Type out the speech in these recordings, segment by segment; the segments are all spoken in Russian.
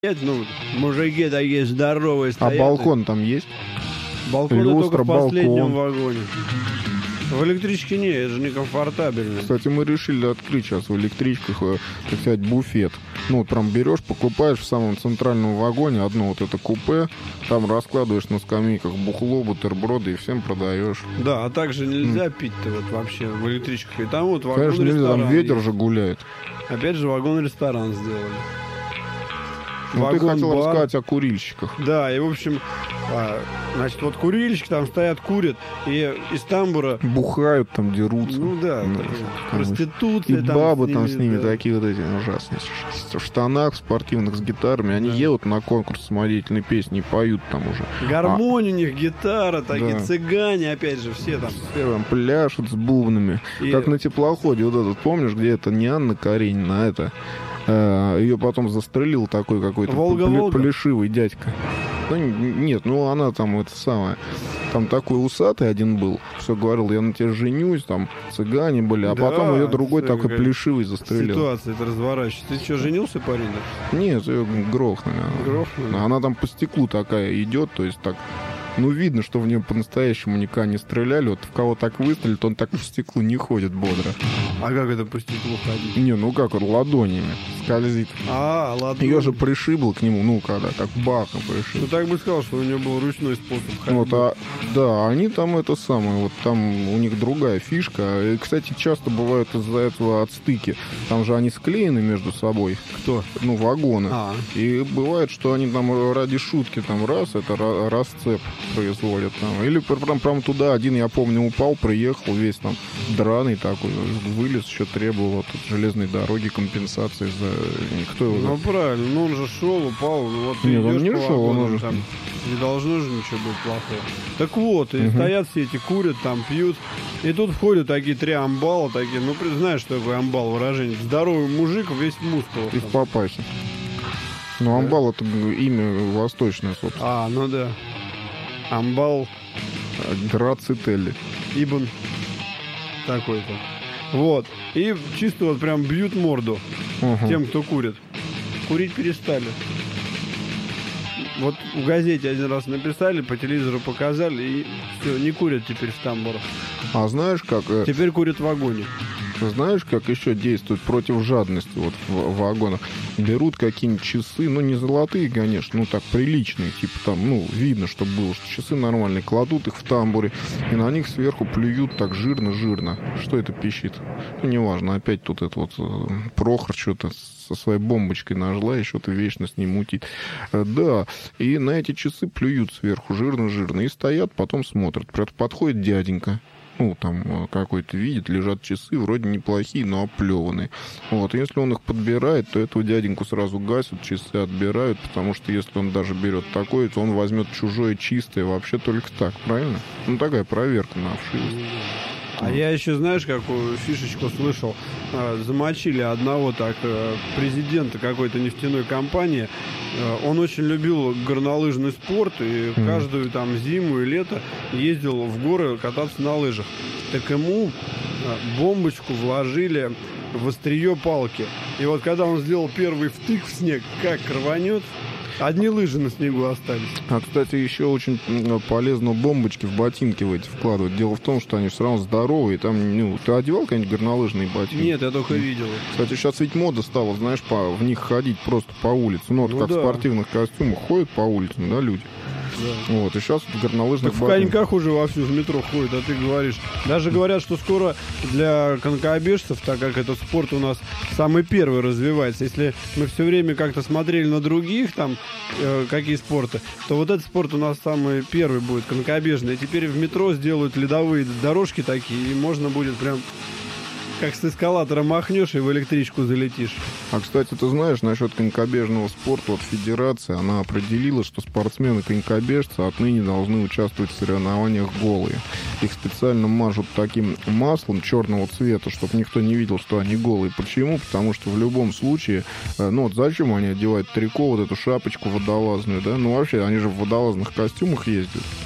Ну, мужики такие здоровые стоят. А балкон там есть? Балконы люстра, только в последнем балкон. вагоне. В электричке нет, это же некомфортабельно. Кстати, мы решили открыть сейчас в электричках, так сказать, буфет. Ну, вот прям берешь, покупаешь в самом центральном вагоне одно вот это купе, там раскладываешь на скамейках бухло, бутерброды и всем продаешь. Да, а также нельзя пить-то вот вообще в электричках. И там вот Конечно, нельзя, там ветер же гуляет. Опять же, вагон-ресторан сделали. Ну, ты хотел Вагон-бар. рассказать о курильщиках. Да, и в общем, значит, вот курильщики там стоят, курят, и из тамбура... Бухают там, дерутся. Ну да, Да, проституция. И бабы там с ними да. такие вот эти ужасные. В штанах спортивных с гитарами. Они едут на конкурс самодеятельной песни и поют там уже. Гармонь у них, гитара, такие Да. цыгане, опять же, все там. Все там пляшут с бубнами. И- Как на теплоходе. Вот этот, помнишь, где это не Анна Каренина, а это... ее потом застрелил такой какой-то Волга-Волга? плешивый дядька. Ну, нет, ну она там это самое. Там такой усатый один был. Все говорил, я на тебя женюсь, там цыгане были, а Да, потом ее другой смотри, такой какая плешивый застрелил. Ситуация это разворачивается. Ты что, женился, парень? Нет, ее грохнули. Грохнули? Она там по стеклу такая идет, то есть так. Ну, видно, что в нее по-настоящему никогда не стреляли. Вот в кого так выстрелит, он так по стеклу не ходит бодро. А как это по стеклу ходить? Не, ну как, он ладонями скользит. А, ладно. Ее же пришибло к нему, ну, когда так бахом Ну пришибло. так бы сказал, что у него был ручной способ ходить. Вот, да, они там это самое, вот там у них другая фишка. И, кстати, часто бывают из-за этого отстыки. Там же они склеены между собой. Кто? Ну, вагоны. А, И бывает, что они там ради шутки там раз, это расцеп производят там. Или прям туда один, я помню, упал, приехал весь там драный такой, вылез, еще требовал от железной дороги компенсации за... Кто его... ну правильно, ну он же шел, упал, ну вот ты Нет, он идешь не по шел, он вагону, уже- там не должно же ничего быть плохого. Так вот, и стоят все эти, курят, там пьют, и тут входят такие три амбала, такие, ну знаешь, что такое амбал выражение, здоровый мужик, весь мускул. Из Папайса. Ну, амбал это имя восточное, собственно. А, ну да. Амбал Грацителли. Ибн такой-то. Вот. И чисто вот прям бьют морду Ага. тем, кто курит. Курить перестали. Вот в газете один раз написали, по телевизору показали, и все, не курят теперь в тамбурах. А знаешь, как... Теперь курят в вагоне. Знаешь, как еще действует против жадности вот в вагонах? Берут какие-нибудь часы, ну, не золотые, конечно, ну, так, приличные, типа там, ну, видно, что было, что часы нормальные, кладут их в тамбуре, и на них сверху плюют так жирно-жирно. Что это пищит? Ну, неважно, опять тут это вот Прохор что-то со своей бомбочкой нажила, и что-то вечно с ней мутит. Да, и на эти часы плюют сверху жирно-жирно, и стоят, потом смотрят. Подходит дяденька, ну, там какой-то видит, лежат часы, вроде неплохие, но оплеванные. Вот, если он их подбирает, то этого дяденьку сразу гасят, часы отбирают, потому что если он даже берет такое, то он возьмет чужое чистое вообще только так, правильно? Ну, такая проверка на вшивость. А я еще, знаешь, какую фишечку слышал? Замочили одного так президента какой-то нефтяной компании. Он очень любил горнолыжный спорт и каждую там зиму и лето ездил в горы кататься на лыжах. Так ему бомбочку вложили в острие палки. И вот когда он сделал первый втык в снег, как рванет, одни лыжи на снегу остались. А, кстати, еще очень полезно бомбочки в ботинки в эти вкладывать. Дело в том, что они все равно здоровые. Там, ну, ты одевал какие-нибудь горнолыжные ботинки? Нет, я только видел. Кстати, сейчас ведь мода стала, знаешь, в них ходить просто по улице. Ну, вот Ну как да. в спортивных костюмах ходят по улицам, да, люди? Да. Вот, и сейчас в горнолыжных Так в коньках уже вовсю в метро ходят, а ты говоришь. Даже говорят, что скоро для конькобежцев, так как этот спорт у нас самый первый развивается, если мы все время как-то смотрели на других, там, какие спорты, то вот этот спорт у нас самый первый будет, конькобежный. И теперь в метро сделают ледовые дорожки такие, и можно будет прям как с эскалатора махнешь и в электричку залетишь. А, кстати, ты знаешь, насчет конькобежного спорта, вот федерация, она определила, что спортсмены-конькобежцы отныне должны участвовать в соревнованиях голые. Их специально мажут таким маслом черного цвета, чтобы никто не видел, что они голые. Почему? Потому что в любом случае, ну вот зачем они одевают трико, вот эту шапочку водолазную, да? Ну вообще, они же в водолазных костюмах ездят.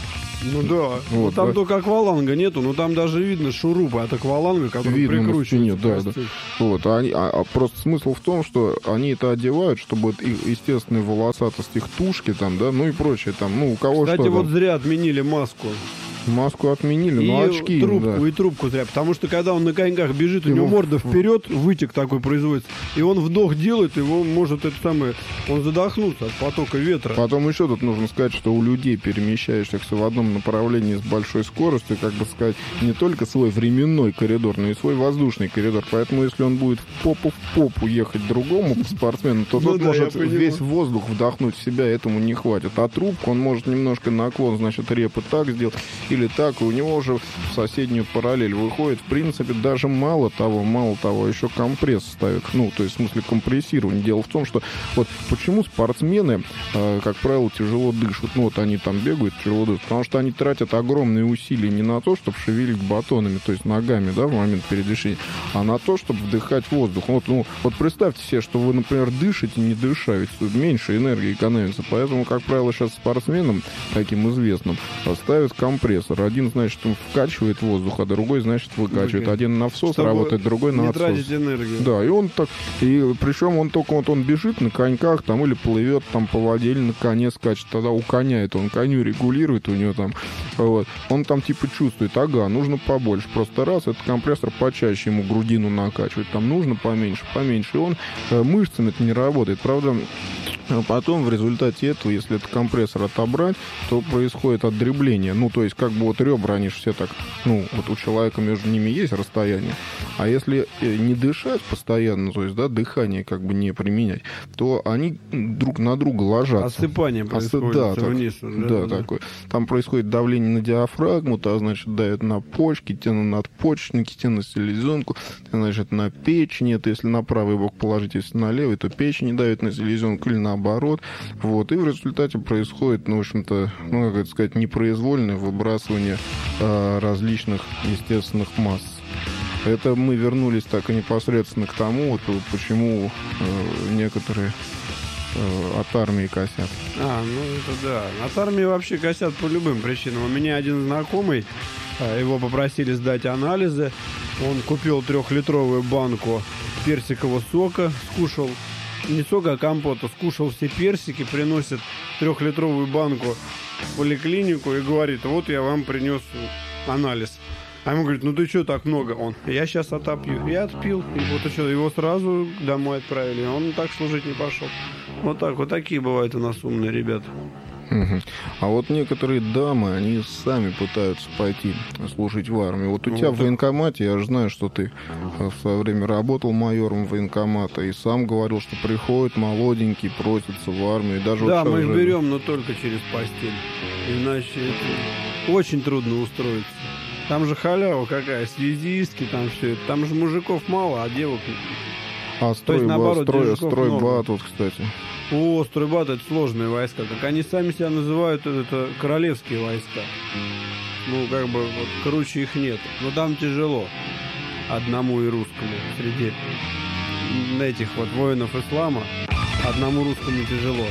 Ну да. Вот, там да. только акваланга нету, но там даже видно шурупы от акваланга, которые прикручиваются. Да. Вот, просто смысл в том, что они это одевают, чтобы их естественная волосатость их тушки там, да, ну и прочее там, ну у кого Кстати, что. вот там. зря отменили маску. Маску отменили, но очки. И трубку зря. Потому что когда он на коньках бежит, у него морда вперед, вытек такой производится. И он вдох делает, его может он задохнуться от потока ветра. Потом еще тут нужно сказать, что у людей, перемещающихся в одном направлении с большой скоростью, как бы сказать, не только свой временной коридор, но и свой воздушный коридор. Поэтому если он будет в попу ехать другому спортсмену, то тот может весь воздух вдохнуть в себя, этому не хватит. А трубку он может немножко наклон, значит, репы так сделать, или так, и у него уже в соседнюю параллель выходит. В принципе, даже мало того, еще компресс ставят. Ну, то есть, в смысле, компрессирование. Дело в том, что вот почему спортсмены, как правило, тяжело дышат. Ну, вот они там бегают, тяжело дышат. Потому что они тратят огромные усилия не на то, чтобы шевелить батонами, то есть ногами, да, в момент передвижения, а на то, чтобы вдыхать воздух. Вот представьте себе, что вы, например, дышите, не дыша, ведь меньше энергии экономится. Поэтому, как правило, сейчас спортсменам, таким известным, ставят компрессор. Один, значит, вкачивает воздух, а другой, значит, выкачивает. Один на всос работает, другой на отсос. Не тратить энергию. Да, и он так... И причем он только он бежит на коньках там или плывет там по воде, или на коне скачет. Тогда у коня это он коню регулирует, у него там... Вот. Он там типа чувствует, ага, нужно побольше. Просто раз, этот компрессор почаще ему грудину накачивает. Там нужно поменьше. И он мышцами это не работает. Правда, потом в результате этого, если этот компрессор отобрать, то происходит отдребление. Ну, то есть, как бы вот ребра, они же все так, ну, вот у человека между ними есть расстояние. А если не дышать постоянно, то есть, да, дыхание как бы не применять, то они друг на друга ложатся. Осыпание происходит вниз. Да, такое. Там происходит давление на диафрагму, то, значит, давит на почки, те на надпочечники, те на селезенку, те, значит, на печень. Это если на правый бок положить, если на левый, то печень давит на селезенку или наоборот. Вот. И в результате происходит, ну, в общем-то, ну, как это сказать, непроизвольное выбрасывание различных естественных масс. Это мы вернулись так и непосредственно к тому, вот, почему некоторые от армии косят. Ну это да. От армии вообще косят по любым причинам. У меня один знакомый, его попросили сдать анализы. Он купил 3-литровую банку персикового сока, скушал, не сока, а компота, скушал все персики, приносит 3-литровую банку в поликлинику и говорит: вот я вам принес анализ. А ему говорит: ну ты что так много? Я сейчас отопью. Я отпил. И вот что, его сразу домой отправили. Он так служить не пошел. Вот так, вот такие бывают у нас умные ребята. А вот некоторые дамы, они сами пытаются пойти служить в армии. Вот у тебя в военкомате, я же знаю, что ты в свое время работал майором военкомата, и сам говорил, что приходят молоденькие, просятся в армию. И даже да, вот мы их берем, но только через постель. Иначе это очень трудно устроиться. Там же халява какая, связистки, там все это. Там же мужиков мало, а девок... стройбат, вот, кстати. Стройбат — это сложные войска. Как они сами себя называют, это королевские войска. Ну, как бы, вот, круче их нет. Но там тяжело одному и русскому. Среди этих вот воинов ислама одному русскому тяжело.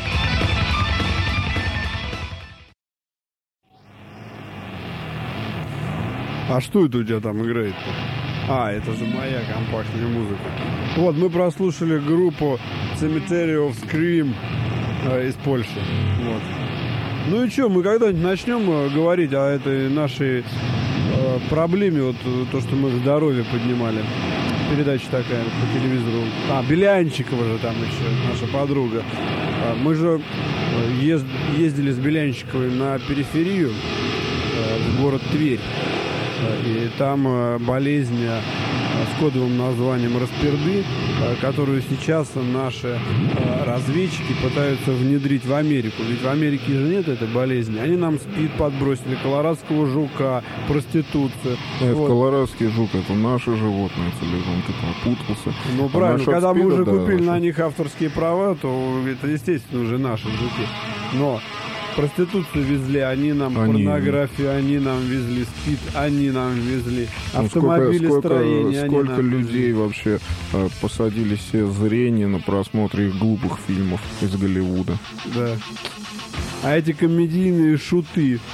А что это у тебя там играет-то? Это же моя компактная музыка. Вот, мы прослушали группу Cemetery of Scream из Польши. Вот. Ну и что, мы когда-нибудь начнем говорить о этой нашей проблеме, вот то, что мы здоровье поднимали. Передача такая по телевизору. Белянчикова же там еще, наша подруга. Мы же ездили с Белянчиковой на периферию, в город Тверь. И там болезнь с кодовым названием Расперды, которую сейчас наши разведчики пытаются внедрить в Америку. Ведь в Америке же нет этой болезни. Они нам СПИД подбросили, колорадского жука, проституцию. Вот. Колорадский жук — это наше животное целиком, ты попутался. Ну правильно, когда мы уже купили на них авторские права, то это, естественно, уже наши жуки. Но проституцию везли, они нам порнографию, они нам везли СПИД, они нам везли автомобилестроение. Сколько людей вообще посадили себе зрение на просмотре их глупых фильмов из Голливуда. Да. А эти комедийные шуты,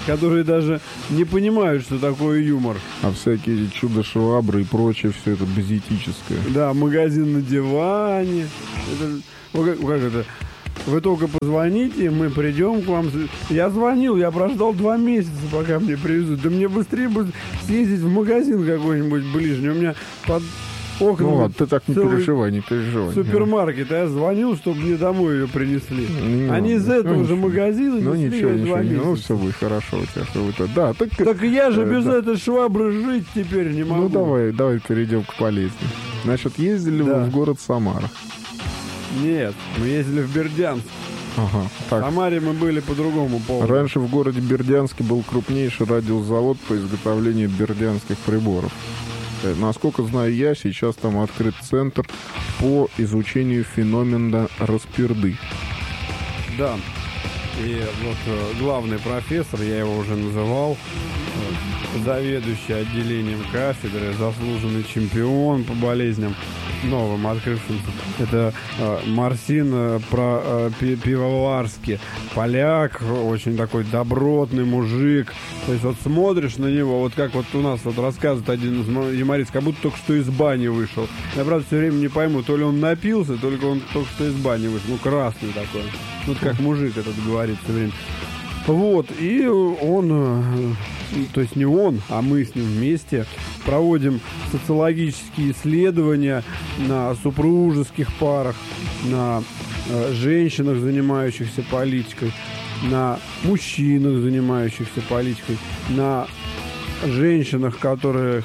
которые даже не понимают, что такое юмор. А всякие чудо-швабры и прочее, все это базетическое. Да, магазин на диване. Как это? Вы только позвоните, мы придем к вам. Я звонил, я прождал 2 месяца, пока мне привезут. Да мне быстрее бы съездить в магазин какой-нибудь ближний. У меня под окнами... Ну ладно, ты так не переживай, не переживай. Супермаркет, а я звонил, чтобы мне домой ее принесли. Они из этого же магазина ничего, ну все будет хорошо у тебя. Да, так я же без этой швабры жить теперь не могу. Ну давай перейдем к полезным. Значит, ездили вы в город Самара? Нет, мы ездили в Бердянск. Ага, так. В Самаре мы были по другому поводу. Раньше в городе Бердянске был крупнейший радиозавод по изготовлению бердянских приборов. Насколько знаю я, сейчас там открыт центр по изучению феномена распирды. Да. И вот главный профессор, я его уже называл, заведующий отделением кафедры, заслуженный чемпион по болезням, новым открывшимся. Это Марсин Пивоварский, поляк, очень такой добротный мужик. То есть вот смотришь на него, вот как вот у нас вот рассказывает один из юмористов, как будто только что из бани вышел. Я, правда, все время не пойму, то ли он напился, только он только что из бани вышел. Ну, красный такой. Вот как мужик этот говорит все время. Вот, и он, то есть не он, а мы с ним вместе проводим социологические исследования на супружеских парах, на женщинах, занимающихся политикой, на мужчинах, занимающихся политикой, на женщинах, которые,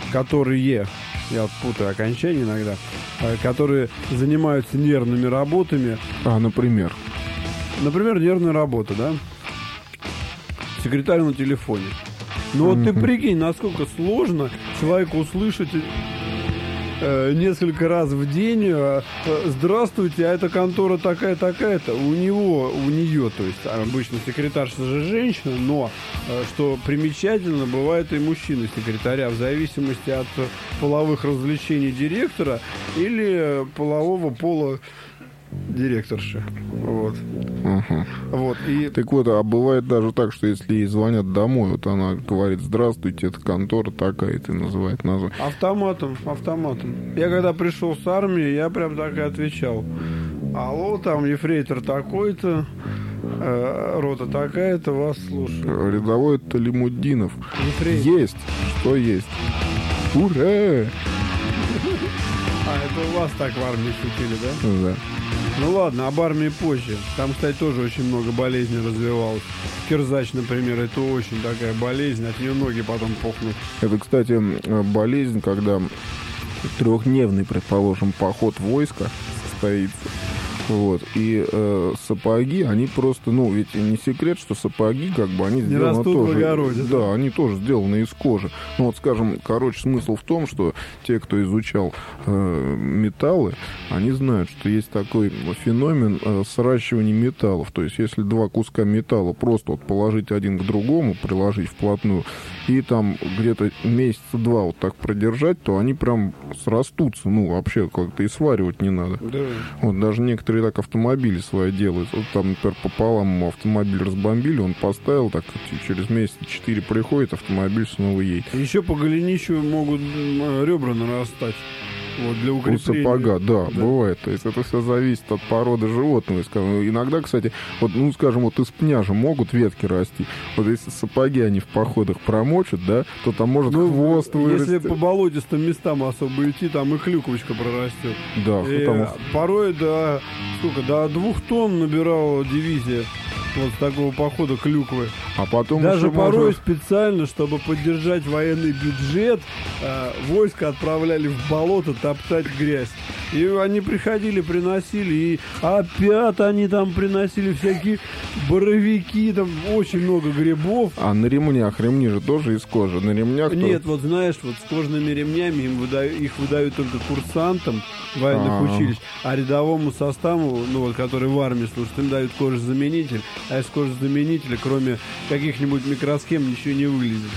я вот путаю окончание иногда, которые занимаются нервными работами. Например? Например, нервная работа, да? Секретарь на телефоне. Ну вот ты прикинь, насколько сложно человеку услышать несколько раз в день: здравствуйте, а эта контора такая-такая-то. У нее, то есть обычно секретарша же женщина, но, что примечательно, бывают и мужчины-секретаря, в зависимости от половых развлечений директора или полового пола директорши. Вот. Вот. И... Так вот, а бывает даже так, что если ей звонят домой, вот она говорит: здравствуйте, это контора такая-то, и называет название. Автоматом. Я когда пришел с армии, я прям так и отвечал: алло, там ефрейтор такой-то, рота такая-то, вас слушаю. Рядовой Талимуддинов. Ефрейтор. Есть, что есть. Ура! Это у вас так в армии шутили, да? Да. Ну ладно, об армии позже. Там, кстати, тоже очень много болезней развивалось. Кирзач, например, это очень такая болезнь, от нее ноги потом пухнут. Это, кстати, болезнь, когда 3-дневный, предположим, поход войска состоится. Вот. И сапоги, они просто, ну, ведь не секрет, что сапоги, как бы, они сделаны тоже... в огороде. Да, они тоже сделаны из кожи. Ну, вот, скажем, смысл в том, что те, кто изучал металлы, они знают, что есть такой феномен сращивания металлов. То есть, если 2 куска металла просто вот положить один к другому, приложить вплотную, и там где-то месяца 2 вот так продержать, то они прям срастутся. Ну, вообще, как-то и сваривать не надо. Да. Вот даже некоторые так автомобили свои делают. Вот там, например, пополам автомобиль разбомбили, он поставил, так через месяца 4 приходит, автомобиль снова едет. Еще по голенищу могут ребра нарастать. Вот, для укрепления. У сапога, да, бывает. То есть это все зависит от породы животного. Иногда, кстати, вот, ну, скажем, вот из пня же могут ветки расти. Вот если сапоги они в походах промочат, да, то там может хвост вырасти. Если по болотистым местам особо идти, там и клюквочка прорастет. Да, и порой до 2 тонн набирала дивизия вот с такого похода клюквы. А потом даже порой специально, чтобы поддержать военный бюджет, войска отправляли в болото топтать грязь. И они приходили, приносили, и опять они там приносили всякие боровики, там очень много грибов. А на ремнях, ремни же тоже из кожи, на ремнях... Нет, вот знаешь, вот с кожными ремнями их выдают только курсантам военных училищ, а рядовому составу, ну вот, который в армии служит, им дают кожезаменитель, а из кожезаменителя, кроме каких-нибудь микросхем, ничего не вылезет.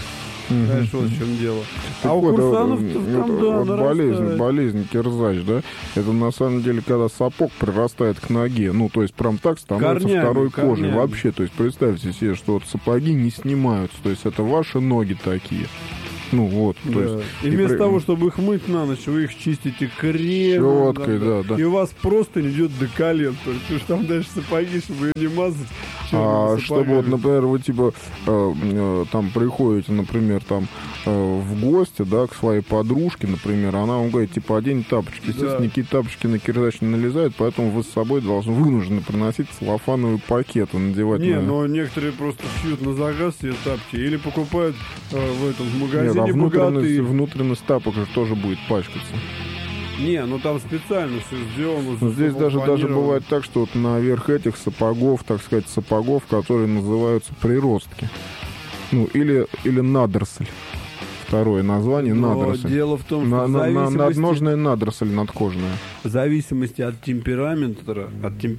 Знаешь, вот в чем дело. А у курсанов там, да, вот болезнь кирзач, да, это на самом деле, когда сапог прирастает к ноге, ну, то есть прям так становится второй кожей вообще. То есть представьте себе, что вот сапоги не снимаются, то есть это ваши ноги такие. Ну вот, да. То есть, и вместо того, чтобы их мыть на ночь, вы их чистите кремом. Щеткой, да. И у вас просто идет до колен. Потому что там дальше сапоги, чтобы ее не мазать. Чтобы вот, например, вы типа там приходите, например, там в гости, да, к своей подружке, например, она вам говорит, типа, одень тапочки. Естественно, никакие тапочки на кирзач не налезают, поэтому вы с собой вынуждены приносить целлофановые пакеты, надевать. Но некоторые просто шьют на заказ себе тапки или покупают в магазине. Внутренность тапок же тоже будет пачкаться. Ну там специально все сделано. Но здесь даже бывает так, что вот наверх этих сапогов, так сказать, сапогов, которые называются приростки. Ну, или надросль. Второе название — надросль. Дело в том, что надножная надросль надкожная. В зависимости от темперамента,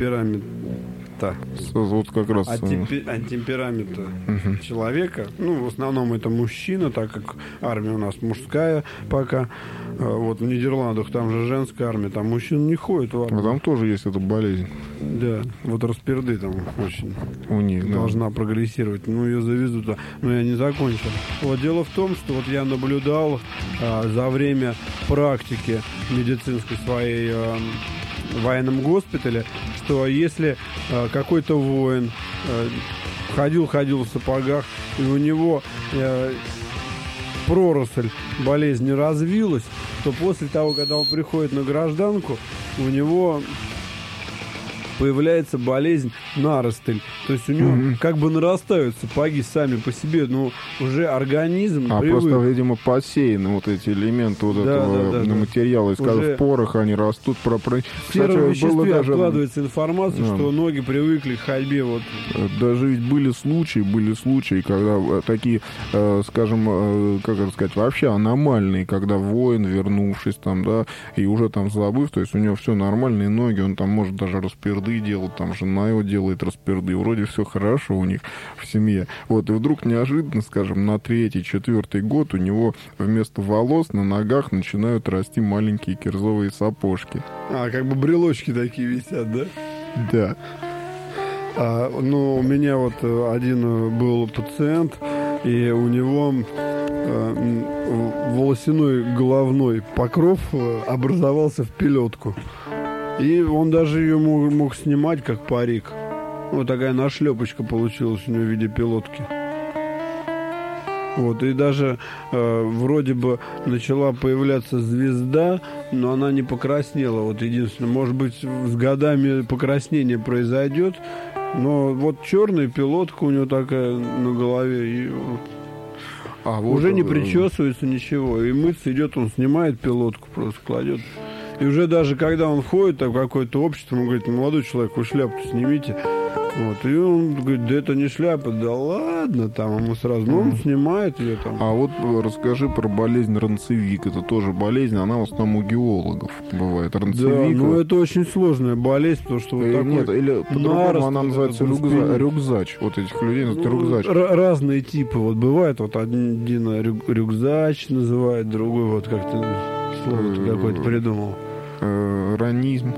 вот как раз от темперамента человека, ну, в основном это мужчина, так как армия у нас мужская пока. Вот в Нидерландах там же женская армия, там мужчин не ходит в армию. А там тоже есть эта болезнь. Да, вот расперды там очень у них должна прогрессировать. Ну, ее завезут, но я не закончил. Вот дело в том, что вот я наблюдал за время практики медицинской своей в военном госпитале, что если какой-то воин ходил в сапогах, и у него проросль болезни развилась, то после того, когда он приходит на гражданку, у него появляется болезнь наростыль. То есть у него как бы нарастают сапоги сами по себе, но уже организм привык. Просто, видимо, посеяны вот эти элементы этого материала, и в порах они растут. В сером веществе откладывается информация, что ноги привыкли к ходьбе. Вот. Даже ведь были случаи, когда такие, скажем, как это сказать, вообще аномальные, когда воин, вернувшись там, да, и уже там забыв, то есть у него все нормальные ноги, он там может даже распердыть делать, там жена его делает расперды, вроде все хорошо у них в семье. Вот, и вдруг неожиданно, скажем, на 3-4 год у него вместо волос на ногах начинают расти маленькие кирзовые сапожки. Как бы брелочки такие висят, да? Да. У меня вот один был пациент, и у него волосяной головной покров образовался в пилотку. И он даже ее мог снимать как парик. Вот такая нашлепочка получилась у него в виде пилотки. Вот, и даже вроде бы начала появляться звезда, но она не покраснела. Вот единственное, может быть, с годами покраснение произойдет, но вот черная пилотка у него такая на голове, и уже не причесывается ничего. И мыться идет, он снимает пилотку, просто кладет. И уже даже когда он входит в какое-то общество, он говорит: молодой человек, вы шляпу снимите. Вот. И он говорит: да это не шляпа. Да ладно, там ему сразу. Он снимает ее там. А вот расскажи про болезнь ранцевик. Это тоже болезнь, она в основном у геологов бывает. Ранцевик. Да, это очень сложная болезнь, потому что вот такой... Нет, или по-другому она называется рюкзач. Вот этих людей называют рюкзач. Разные типы. Вот бывает, вот один рюкзач называет, другой вот как-то слово какое-то придумал. Ранизм.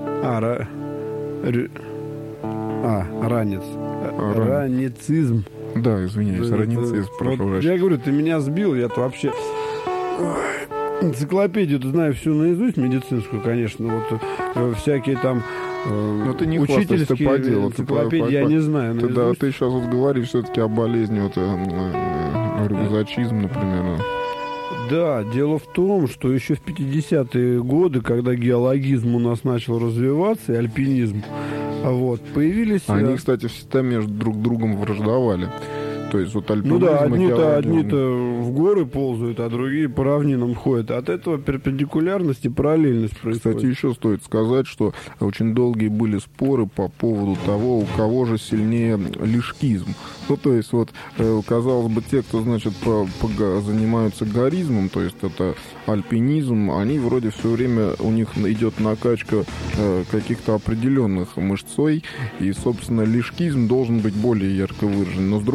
Ранец. Ранецизм. Да, извиняюсь, ранецизм. Вот, я говорю, ты меня сбил, я-то вообще... Энциклопедию-то знаю всю наизусть, медицинскую, конечно. Вот всякие там ты не учительские по делу, энциклопедии я не знаю. Ты сейчас вот говоришь все-таки о болезни, рюкзачизм, например. Да, дело в том, что еще в 50-е годы, когда геологизм у нас начал развиваться, и альпинизм, появились... Они, кстати, всегда между друг другом враждовали. То есть вот альпинизм... одни-то в горы ползают, а другие по равнинам ходят. От этого перпендикулярность и параллельность происходит. Кстати, еще стоит сказать, что очень долгие были споры по поводу того, у кого же сильнее лишкизм. То есть, казалось бы, те, кто, значит, занимаются горизмом, то есть это альпинизм, они вроде все время, у них идет накачка каких-то определенных мышцой, и, собственно, лишкизм должен быть более ярко выражен. Но, с другой стороны,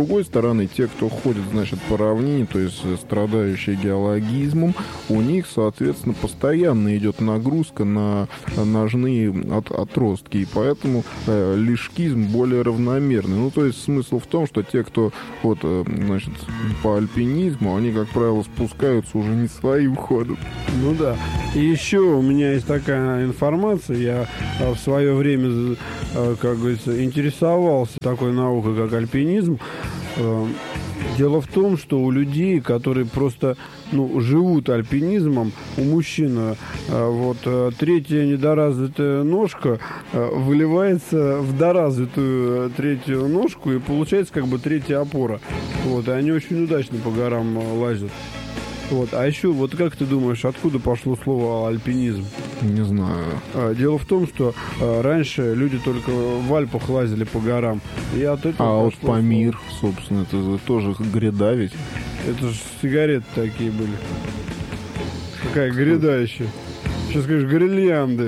стороны, те, кто ходит, значит, по равнине, то есть страдающие геологизмом, у них, соответственно, постоянно идет нагрузка на ножные отростки, и поэтому лишкизм более равномерный. Ну, то есть смысл в том, что те, кто вот, значит, по альпинизму, они, как правило, спускаются уже не своим ходом. Ну да. И еще у меня есть такая информация. Я в свое время, как говорится, интересовался такой наукой, как альпинизм. Дело в том, что у людей, которые просто живут альпинизмом, у мужчин вот третья недоразвитая ножка выливается в доразвитую третью ножку, и получается как бы третья опора. Вот, и они очень удачно по горам лазят. Вот. А еще, вот как ты думаешь, откуда пошло слово альпинизм? Не знаю. Дело в том, что раньше люди только в Альпах лазили по горам. И от этого вот Памир, собственно, это тоже гряда ведь. Это же сигареты такие были. Какая гряда еще? Сейчас скажешь, гирлянды.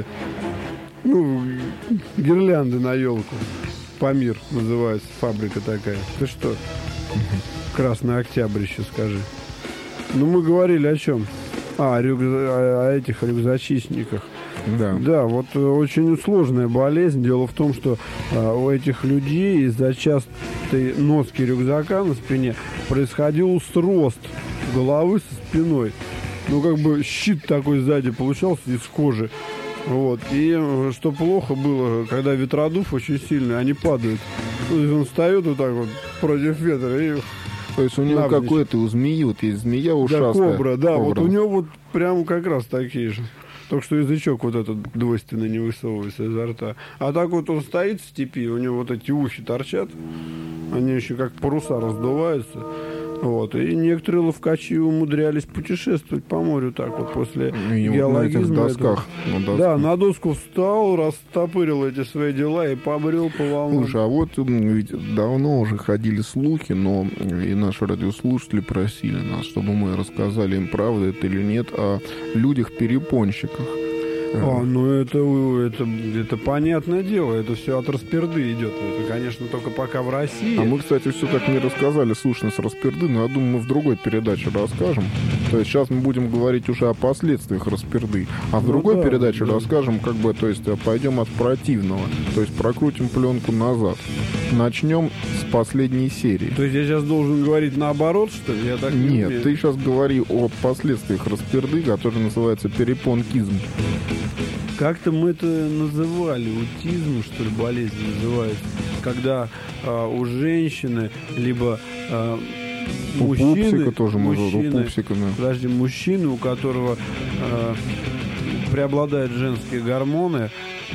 Гирлянды на елку. Памир называется, фабрика такая. Ты что? Красный Октябрь еще скажи. Мы говорили о чем? О этих рюкзачистниках. Да. Да, вот очень сложная болезнь. Дело в том, что у этих людей из-за частой носки рюкзака на спине происходил срост головы со спиной. Как бы щит такой сзади получался из кожи. Вот. И что плохо было, когда ветродув очень сильный, они падают. Он встает вот так вот против ветра и... То есть у него какой-то, у змеи, вот есть змея ушастая. Да, кобра, да, вот у него вот прям как раз такие же. Только что язычок вот этот двойственный не высовывается изо рта. А так вот он стоит в степи, у него вот эти ухи торчат, они еще как паруса раздуваются. Вот. И некоторые ловкачи умудрялись путешествовать по морю так вот после геологизма. На досках. Да, на доску встал, растопырил эти свои дела и побрел по волнам. Слушай, а вот ведь давно уже ходили слухи, но и наши радиослушатели просили нас, чтобы мы рассказали им, правда это или нет, о людях-перепонщиках. Это понятное дело, это все от Расперды идет. Это, конечно, только пока в России. А мы, кстати, все так не рассказали, слушно, с Расперды, но я думаю, мы в другой передаче расскажем. То есть сейчас мы будем говорить уже о последствиях Расперды, а в другой передаче расскажем, как бы, то есть пойдем от противного, то есть прокрутим пленку назад. Начнем с последней серии. То есть я сейчас должен говорить наоборот, что ли? Я так Нет, ты сейчас говори о последствиях Расперды, который называется перепонкизм. Как-то мы это называли, аутизм, что ли, болезнь называется, когда у женщины, либо мужчины, тоже пупсика, да. Подожди, мужчины, у которого преобладают женские гормоны,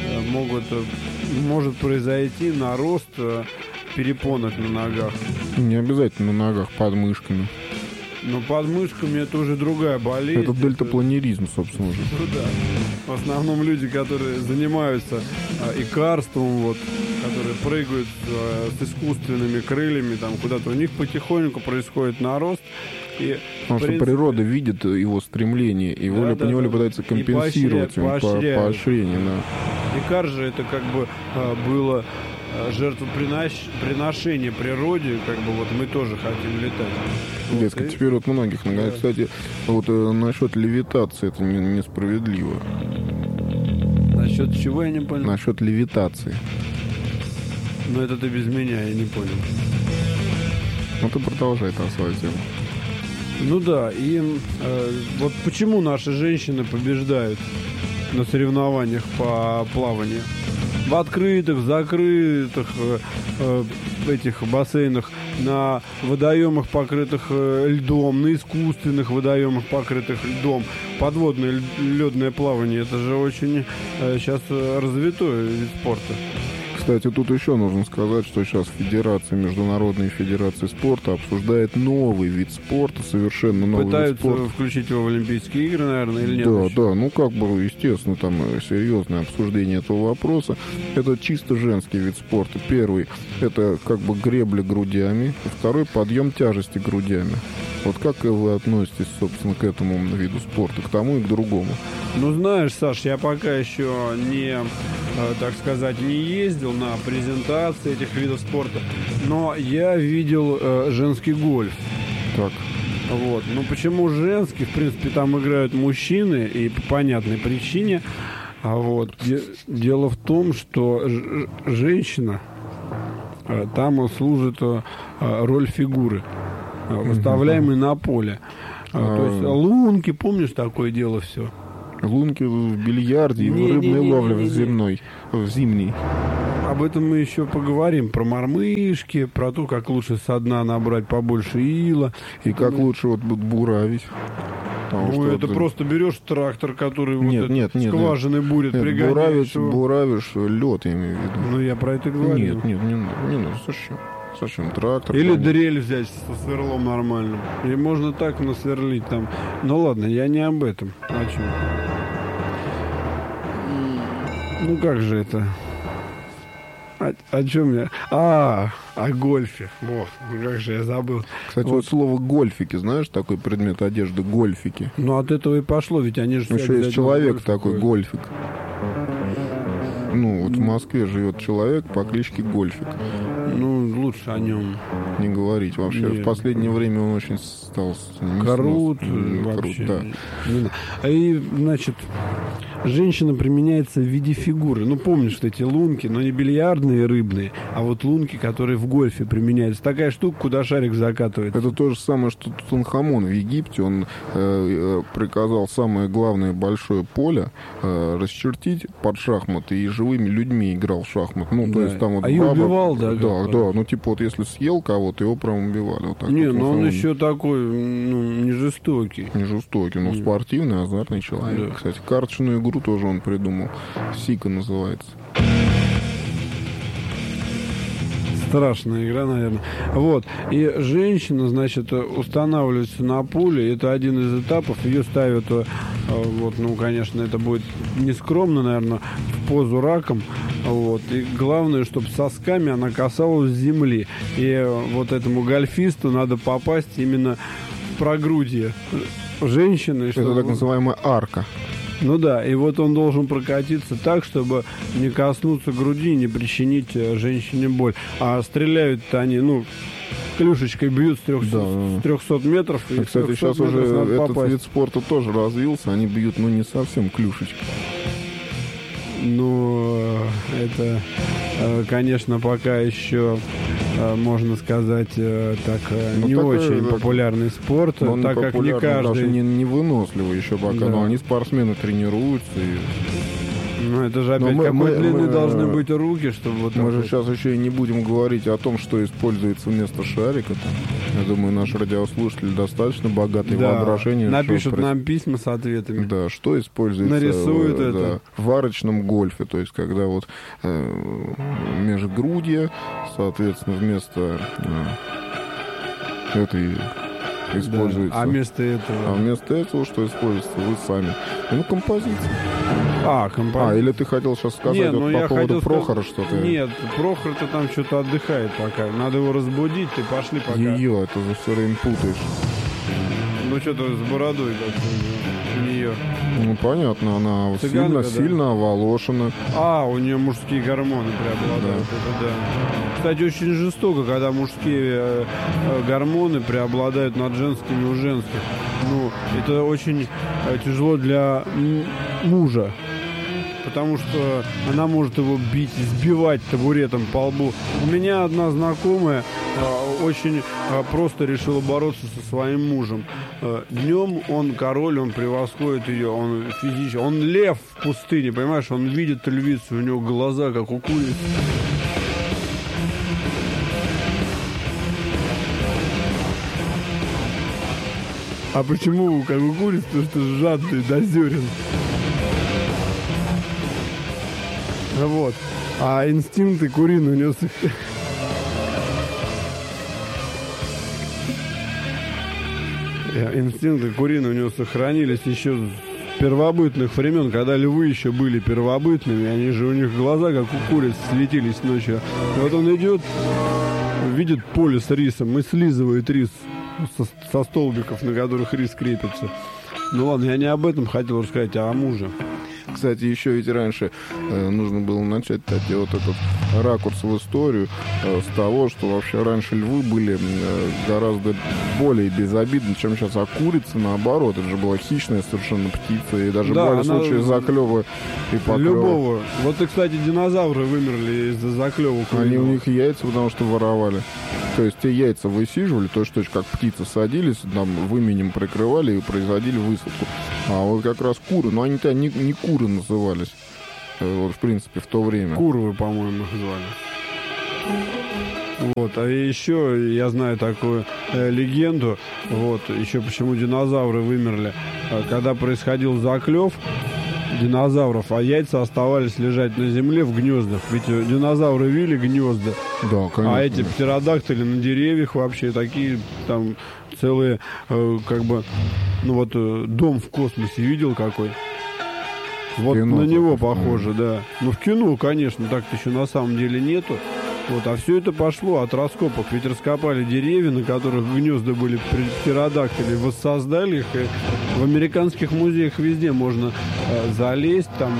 может произойти нарост перепонок на ногах. Не обязательно на ногах, под мышками. Но под мышками это уже другая болезнь. Это дельтапланеризм, собственно же. Да. В основном люди, которые занимаются икарством, вот, которые прыгают с искусственными крыльями там куда-то, у них потихоньку происходит нарост. И, потому что природа видит его стремление, и волей-неволей пытается компенсировать поощрение. Да. Икар же это как бы было жертвоприношение природе, как бы вот мы тоже хотим летать. Дескать, теперь вот многих нагоняют. Кстати, вот насчет левитации это несправедливо. Насчет чего, я не понял? Насчет левитации. Но это ты без меня, я не понял. Ну ты продолжай там свою тему. Ну да, и вот почему наши женщины побеждают на соревнованиях по плаванию? В открытых, закрытых этих бассейнах, на водоемах, покрытых льдом, на искусственных водоемах, покрытых льдом. Подводное ледное плавание, это же очень сейчас развитой вид спорта. Кстати, тут еще нужно сказать, что сейчас Федерация, Международная федерация спорта обсуждает новый вид спорта, совершенно новый вид спорта. Пытаются включить его в Олимпийские игры, наверное, или нет? Да, еще? Да, ну как бы, естественно, там серьезное обсуждение этого вопроса. Это чисто женский вид спорта. Первый — это как бы гребля грудями, второй — подъем тяжести грудями. Вот как вы относитесь, собственно, к этому виду спорта, к тому и к другому? Ну, знаешь, Саш, я пока еще не так сказать, не ездил на презентации этих видов спорта, но я видел женский гольф. Так. Вот. Ну почему женский? В принципе, там играют мужчины, и по понятной причине. А вот дело в том, что женщина там служит роль фигуры, выставляемой на поле. То есть лунки, помнишь, такое дело все? Лунки в бильярде и в рыбной ловле в зимней. Об этом мы еще поговорим. Про мормышки, про то, как лучше со дна набрать побольше ила. И как лучше вот буравить. Ну, это просто берешь трактор, который скважины бурит, пригоняешь. Буравишь лед, я имею в виду. Ну, я про это говорю. Нет, не надо. Зачем трактор? Или дрель взять со сверлом нормальным. И можно так насверлить там. Ну ладно, я не об этом. О чем? Ну как же это? О чем я? О гольфе. Вот, как же я забыл. Кстати, вот слово гольфики, знаешь, такой предмет одежды, гольфики. Ну, от этого и пошло, ведь они же... Еще есть человек такой, гольфик. Ну, вот в Москве живет человек по кличке Гольфик. Ну, лучше о нем не говорить вообще. Нет. В последнее время он очень стал... Крут, вообще. Да. И, значит, женщина применяется в виде фигуры. Ну, помнишь, что эти лунки, но не бильярдные, рыбные, а вот лунки, которые в гольфе применяются. Такая штука, куда шарик закатывается. Это то же самое, что Тутанхамон в Египте. Он приказал самое главное большое поле расчертить под шахматы, и живыми людьми играл в шахмат. Ну, то есть там вот... А их убивал, да? Да. Ну, типа вот если съел кого-то, его прям убивали. Вот так не, вот, но он еще такой, не жестокий. Не жестокий, но спортивный, азартный человек. Да. Кстати, карточную игру тоже он придумал. Сика называется. Страшная игра, наверное. Вот. И женщина, значит, устанавливается на поле. Это один из этапов. Ее ставят, вот, ну, конечно, это будет нескромно, наверное, в позу раком. Вот. И главное, чтобы сосками она касалась земли. И вот этому гольфисту надо попасть именно в прогрудье женщины. Это так называемая арка. Ну да, и вот он должен прокатиться так, чтобы не коснуться груди, не причинить женщине боль. А стреляют-то они, ну, клюшечкой бьют с 300 метров. И кстати, сейчас уже этот вид спорта тоже развился. Они бьют, ну, не совсем клюшечкой. Ну, это, конечно, пока еще, можно сказать, так, не очень популярный спорт, так как не каждый... Даже не выносливый еще пока, да. Но они спортсмены тренируются и... Ну, это же опять какой длины должны быть руки, чтобы... Вот мы же сейчас еще и не будем говорить о том, что используется вместо шарика. Я думаю, наши радиослушатели достаточно богатые воображением. Напишут нам письма с ответами. Да, что используется... Нарисуют это. В варочном гольфе, то есть когда вот межгрудье, соответственно, вместо этой... используется. Да. А вместо этого что используется? Вы сами. Ну, композиция. Композиция. Или ты хотел сейчас сказать по поводу Прохора что-то? Нет, Прохор-то там что-то отдыхает пока. Надо его разбудить, ты пошли пока. Ее, это же все время путаешь. Ну, что-то с бородой как-то у нее. Ну, понятно, она сильно оволошена. У нее мужские гормоны преобладают. Да. Это да. Кстати, очень жестоко, когда мужские гормоны преобладают над женскими у женских. Ну, это очень тяжело для мужа. Потому что она может его бить, сбивать табуретом по лбу. У меня одна знакомая очень просто решила бороться со своим мужем. Днем он король, он превосходит ее, он физически, он лев в пустыне, понимаешь, он видит львицу, у него глаза как у курицы. А почему как у курицы? Потому что жадный, дозерен. Вот. А инстинкты куриные у него... Инстинкты куриные у него сохранились еще с первобытных времен, когда львы еще были первобытными, они же у них глаза, как у куриц, светились ночью. И вот он идет, видит поле с рисом и слизывает рис со столбиков, на которых рис крепится. Ну ладно, я не об этом хотел рассказать, а о муже. Кстати, еще ведь раньше нужно было начать таки вот этот ракурс в историю с того, что вообще раньше львы были гораздо более безобидны, чем сейчас. А курица, наоборот, это же была хищная совершенно птица. И даже были случаи заклёва и покрова. Любого. Вот и, кстати, динозавры вымерли из-за заклёва. Они у них яйца, потому что воровали. То есть те яйца высиживали, точно как птицы садились, там выменем прикрывали и производили высадку. А вот как раз куры, но они-то не куры назывались, вот в принципе в то время. Курвы, по-моему, их звали. Вот, а еще я знаю такую легенду, вот, еще почему динозавры вымерли. Когда происходил заклев динозавров, а яйца оставались лежать на земле в гнездах. Ведь динозавры вили гнезда. Да, конечно. А эти птеродактили на деревьях вообще такие там целые, как бы, ну вот дом в космосе видел какой? Вот кино на него похоже, да. Ну в кино, конечно, так-то еще на самом деле нету. Вот, а все это пошло от раскопок. Ведь раскопали деревья, на которых гнезда были птеродактили, воссоздали их. И в американских музеях везде можно залезть там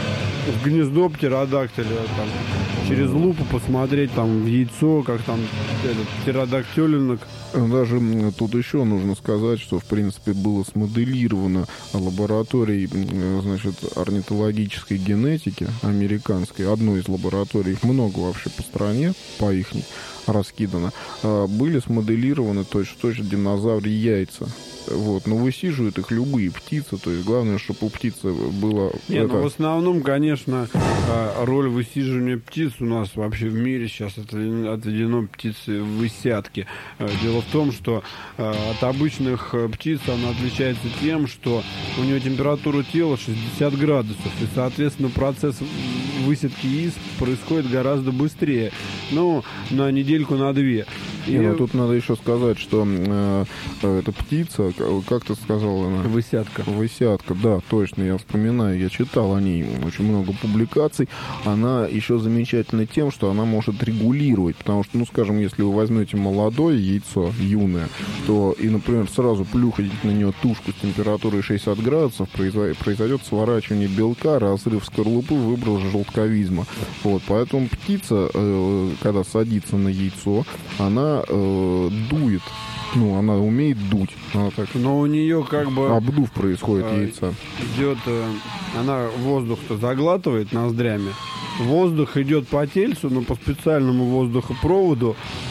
в гнездо птеродактиля, там, через лупу посмотреть там в яйцо, как там этот птеродактиленок. Даже тут еще нужно сказать, что в принципе было смоделировано лабораторией, значит, орнитологической генетики американской, одной из лабораторий, их много вообще по стране, по их раскидано, были смоделированы точно динозавры яйца. Вот, но высиживают их любые птицы, то есть главное, чтобы у птицы было... Нет, ну в основном, конечно, роль высиживания птиц у нас вообще в мире сейчас отведено птице высядки. Дело в том, что от обычных птиц она отличается тем, что у нее температура тела 60 градусов, и, соответственно, процесс высадки яиц происходит гораздо быстрее, ну, на недельку, на две. И... Ну, тут надо еще сказать, что эта птица, как ты сказал, она? Высядка. Высядка, да, точно, я вспоминаю, я читал о ней очень много публикаций. Она еще замечательна тем, что она может регулировать, потому что, ну, скажем, если вы возьмете молодое яйцо, юное, то и, например, сразу плюхаете на нее тушку с температурой 60 градусов, произойдет сворачивание белка, разрыв скорлупы, выброс желтковизма. Вот, поэтому птица, когда садится на яйцо, она дует. Ну, она умеет дуть. Она так... Но у нее как бы... Обдув происходит яйца. Идет... Она воздух-то заглатывает ноздрями. Воздух идет по тельцу, но по специальному воздухопроводу.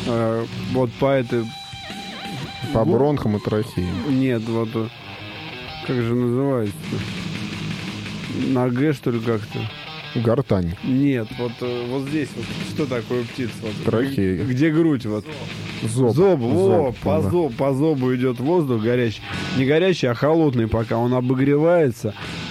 Вот по этой... По бронхам и трахеям. Нет, вот... Как же называется-то? На Г, что ли, как-то? Гортань. Нет, вот здесь вот что такое птица? Вот, трахея. Где грудь? Вот. Зоб. Во, по зобу идет воздух горячий. Не горячий, а холодный, пока он обогревается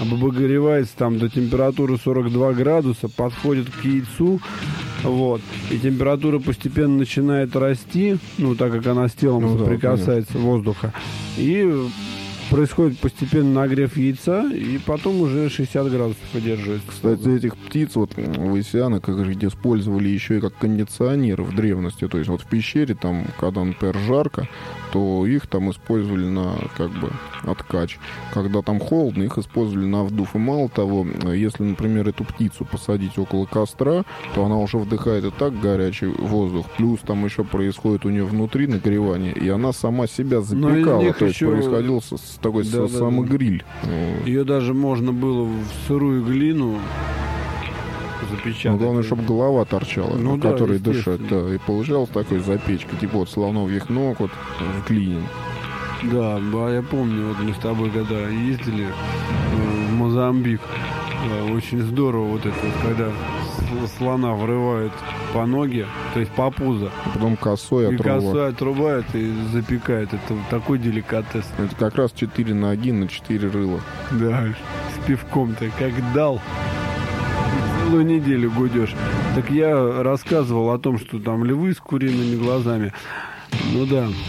там до температуры 42 градуса, подходит к яйцу, вот, и температура постепенно начинает расти, ну, так как она с телом соприкасается воздуха, и происходит постепенно нагрев яйца, и потом уже 60 градусов выдерживается. Кстати, этих птиц, вот высянок, как говорить, использовали еще и как кондиционеры в древности. То есть вот в пещере, там, когда, например, жарко, то их там использовали на, как бы, откач. Когда там холодно, их использовали на вдув. И мало того, если, например, эту птицу посадить около костра, то она уже вдыхает и так горячий воздух. Плюс там еще происходит у нее внутри нагревание, и она сама себя запекала. То есть происходил такой самый гриль. Ее даже можно было в сырую глину запечатать. Но главное, чтобы голова торчала, ну, которой дышать. Да, и получалась такой запечка, типа вот слоновьих ног вот в глине. Да, я помню, вот мы с тобой когда ездили в Мозамбик, очень здорово вот это, когда слона врывают по ноге, то есть по пузо. А потом косой отрубают. И косой отрубают и запекают. Это такой деликатес. Это как раз 4 ноги на 4 рыла. Да, с пивком-то как дал. Целую неделю гудешь. Так я рассказывал о том, что там львы с куриными глазами. Ну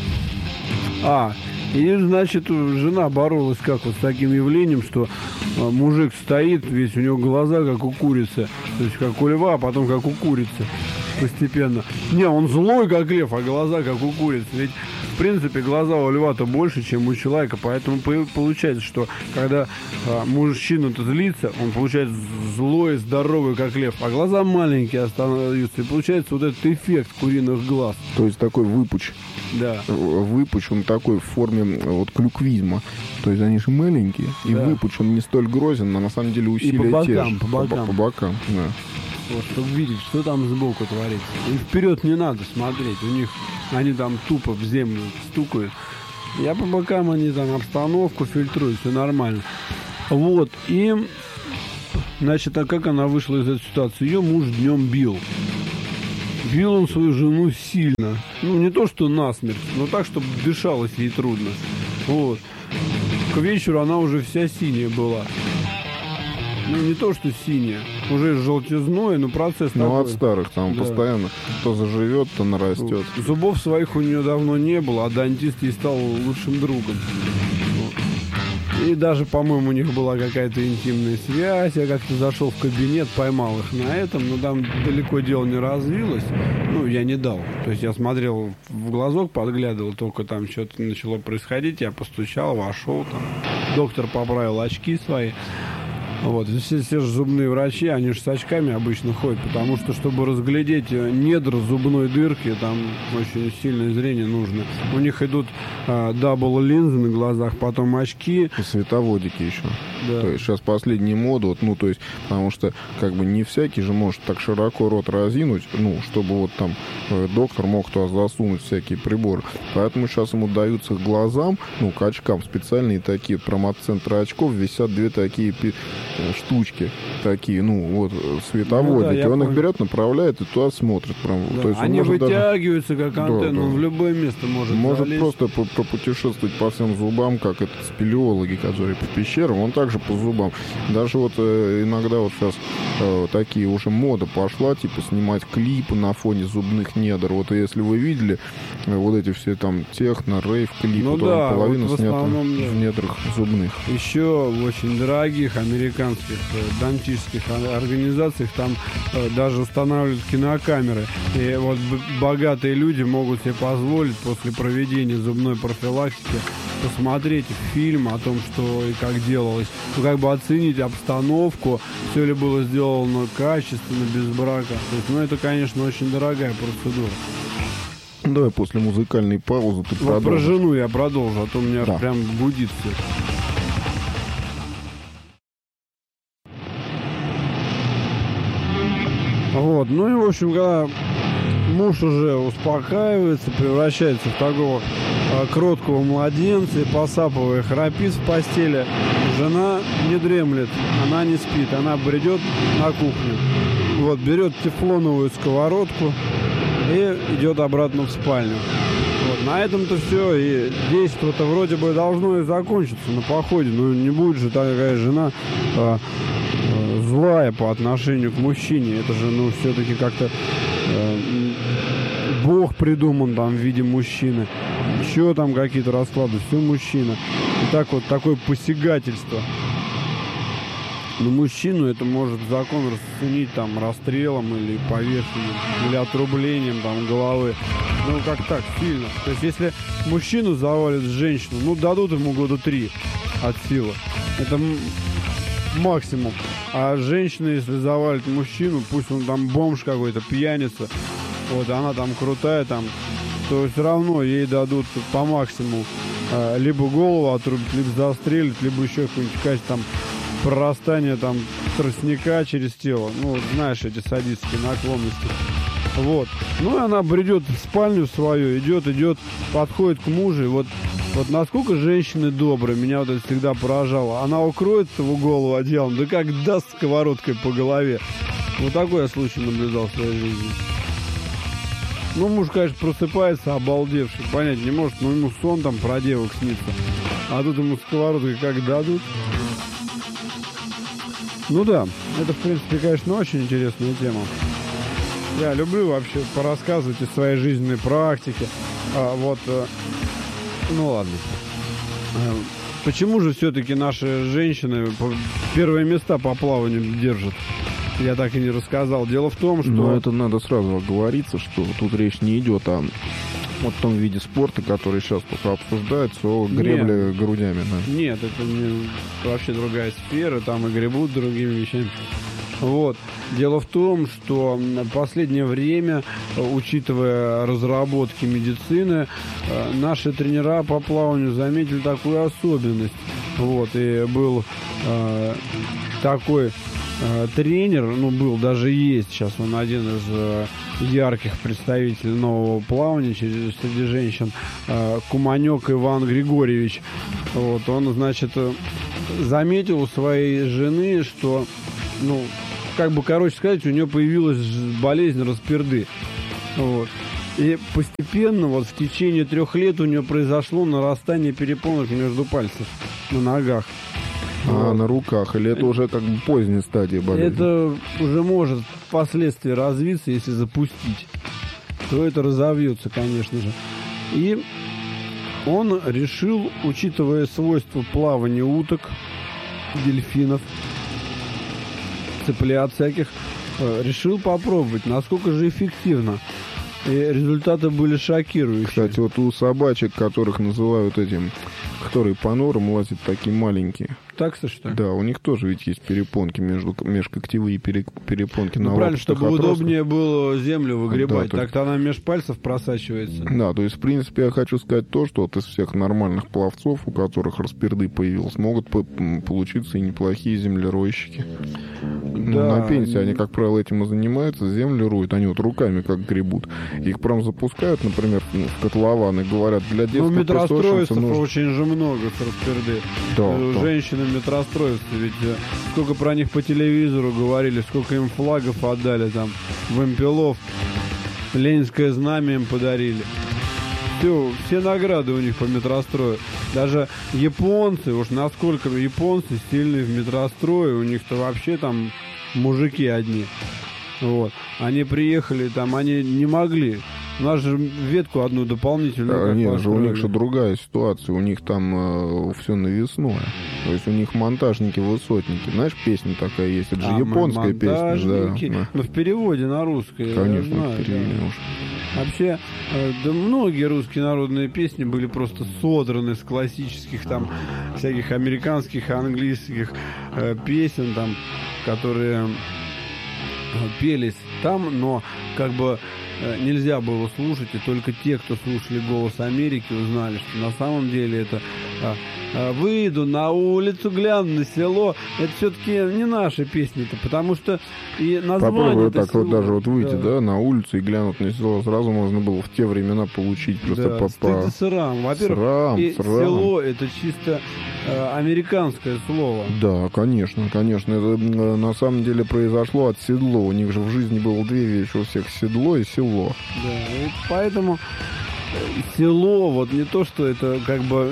да. И, значит, жена боролась как вот с таким явлением, что мужик стоит, весь у него глаза как у курицы, то есть как у льва, а потом как у курицы. постепенно. Не, он злой, как лев, а глаза, как у курицы. Ведь, в принципе, глаза у льва-то больше, чем у человека. Поэтому получается, что когда мужчина-то злится, он получается злой, здоровый, как лев. А глаза маленькие остаются. И получается вот этот эффект куриных глаз. То есть такой выпуч. Да. Выпуч, он такой в форме вот клюквизма. То есть они же маленькие. И да. Выпуч, он не столь грозен, но на самом деле усилия те же. По бокам, да. Вот, чтобы видеть, что там сбоку творится. И вперед не надо смотреть. У них, они там тупо в землю стукают. Я по бокам, они там обстановку фильтруют, все нормально. Вот, и, значит, а как она вышла из этой ситуации? Ее муж днем бил. Бил он свою жену сильно. Ну, не то, что насмерть, но так, чтобы дышалось ей трудно. Вот. К вечеру она уже вся синяя была. Ну, не то, что синяя. Уже желтизной, но процесс такой. Ну, от старых там да. Постоянно то заживет, то нарастет. Зубов своих у нее давно не было, а дантист ей стал лучшим другом. И даже, по-моему, у них была какая-то интимная связь. Я как-то зашел в кабинет, поймал их на этом, но там далеко дело не развилось. Ну, я не дал. То есть я смотрел в глазок, подглядывал, только там что-то начало происходить. Я постучал, вошел там. Доктор поправил очки свои. Вот, все же зубные врачи, они же с очками обычно ходят, потому что, чтобы разглядеть недр зубной дырки, там очень сильное зрение нужно. У них идут дабл-линзы на глазах, потом очки. И световодики еще. Да. То есть сейчас последняя мода, вот, ну, то есть, потому что, как бы, не всякий же может так широко рот разинуть, ну, чтобы вот там доктор мог туда засунуть всякие приборы. Поэтому сейчас ему даются к глазам, ну, к очкам специальные такие промоцентры очков, висят две такие штучки такие, ну, вот, световодики. Ну, да, он их берет, направляет и туда смотрит. Прям. Да, то есть они вытягиваются, даже... как антенна, да, да. Он в любое место может залезть. Просто пропутешествовать по всем зубам, как это спелеологи, которые по пещерам, он также по зубам. Даже вот иногда вот сейчас такие уже мода пошла, типа снимать клипы на фоне зубных недр. Вот если вы видели вот эти все там техно, рейв клипы, ну, то да, половина вот снята в недрах зубных. Еще в очень дорогих американских дантических организациях там даже устанавливают кинокамеры. И вот богатые люди могут себе позволить после проведения зубной профилактики посмотреть фильм о том, что и как делалось. Ну, как бы оценить обстановку, все ли было сделано качественно, без брака. То есть, ну, это, конечно, очень дорогая процедура. Давай после музыкальной паузы ты продолжишь. Про жену я продолжу, а то у меня да. Прям гудит все. Вот, ну и, в общем, когда муж уже успокаивается, превращается в такого кроткого младенца и, посапывая, храпит в постели, жена не дремлет, она не спит, она бредет на кухню. Вот, берет тефлоновую сковородку и идет обратно в спальню. Вот, на этом-то все, и действо-то вроде бы должно и закончиться на походе, но не будет же такая жена злая по отношению к мужчине. Это же, ну, все-таки как-то Бог придуман там в виде мужчины. Еще там какие-то расклады, все мужчина. И так вот такое посягательство на мужчину, это может закон расценить там расстрелом или повешением, или отрублением там головы. Ну, как так, сильно. То есть, если мужчину завалит женщину, ну, дадут ему года 3 от силы. Это максимум. А женщина, если завалит мужчину, пусть он там бомж какой-то, пьяница, вот, она там крутая, там, то все равно ей дадут по максимуму либо голову отрубить, либо застрелить, либо еще какую-нибудь качество там прорастание там тростника через тело. Ну, вот, знаешь, эти садистские наклонности. Вот. Ну, и она бредет в спальню свою, идет, подходит к мужу. И вот насколько женщины добрые, меня вот это всегда поражало. Она укроет его голову одеялом, да как даст сковородкой по голове. Вот такой я случай наблюдал в своей жизни. Ну, муж, конечно, просыпается обалдевший, понять не может, но ему сон там про девок снится. А тут ему сковородкой как дадут. Ну да, это, в принципе, конечно, очень интересная тема. Я люблю вообще порассказывать из своей жизненной практики. Ну ладно. Почему же все-таки наши женщины первые места по плаванию держат? я так и не рассказал. Дело в том, что... Но это надо сразу оговориться, что тут речь не идет о вот том виде спорта, который сейчас только обсуждается, о гребле грудями. Да. Нет, это вообще другая сфера, там и гребут другими вещами. Вот. Дело в том, что в последнее время, учитывая разработки медицины, наши тренера по плаванию заметили такую особенность. Вот. И был такой тренер, ну, был, даже есть сейчас, он один из ярких представителей нового плавания среди женщин, Куманек Иван Григорьевич. Вот. Он, значит, заметил у своей жены, что, ну, как бы, короче сказать, у нее появилась болезнь расперды. Вот. И постепенно, вот в течение 3 лет у нее произошло нарастание перепонок между пальцев на ногах. А на руках? Или это уже как бы поздняя стадия болезни? Это уже может впоследствии развиться, если запустить. То это разовьется, конечно же. И он решил, учитывая свойства плавания уток, дельфинов, цыплят всяких, решил попробовать, насколько же эффективно. И результаты были шокирующие. Кстати, вот у собачек, которых называют этим, которые по норам лазят, такие маленькие. Таксы, что ли? Да, у них тоже ведь есть перепонки, межкоктевые перепонки. Ну, на правильно, чтобы отростках. удобнее было землю выгребать. Да, Так-то она меж пальцев просачивается. Да, то есть, в принципе, я хочу сказать то, что вот из всех нормальных пловцов, у которых расперды появилось, могут получиться и неплохие землеройщики. Ну, Да. на пенсии они, как правило, этим и занимаются, землю роют, они вот руками как гребут. Их прям запускают, например, в котлован и говорят, для детского метростроевцев нужно... очень же много с расперды. Да, Женщины метростроевцы, ведь сколько про них по телевизору говорили, сколько им флагов отдали, там, вымпелов, Ленинское знамя им подарили. Все награды у них по метрострою. Даже японцы, уж насколько японцы сильные в метрострое, у них-то вообще там мужики одни. Вот. Они приехали, там, они не могли. У нас же ветку одну дополнительную. Нет же, у них же другая ситуация. У них там все навесное. То есть у них монтажники-высотники. Знаешь, песня такая есть. Это же японская песня. Да. Но в переводе на русский. Конечно, в переводе уж. Вообще, да, многие русские народные песни были просто содраны с классических там всяких американских и английских песен, там, которые пелись там, но как бы нельзя было слушать, и только те, кто слушали «Голос Америки», узнали, что на самом деле это «Выйду на улицу, гляну на село». Это все-таки не наши песни-то, потому что и название... Попробуй так село, вот даже вот выйти, да, на улицу и глянуть на село. Сразу можно было в те времена получить просто да, стыд и срам. Во-первых, село — это чисто американское слово. Да, конечно, конечно. Это на самом деле произошло от седло. У них же в жизни было 2 вещи у всех: седло и село. Да, и поэтому село, вот не то, что это как бы...